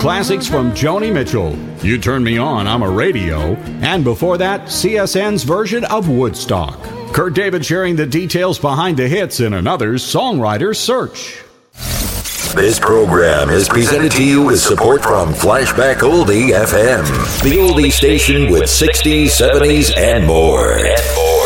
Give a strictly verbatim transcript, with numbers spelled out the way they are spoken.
classics from Joni Mitchell, You Turn Me On, I'm a Radio, and before that, C S N's version of Woodstock. Kurt David sharing the details behind the hits in another Songwriter Search. This program is presented to you with support from Flashback Oldie F M, the oldie station with sixties, seventies, and more. And more.